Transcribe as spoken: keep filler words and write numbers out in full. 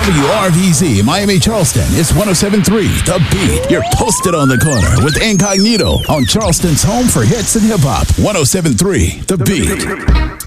W R V Z, Miami Charleston. It's one oh seven point three, The Beat. You're posted on the corner with Incognito on Charleston's home for hits and hip hop. one oh seven point three, The Beat.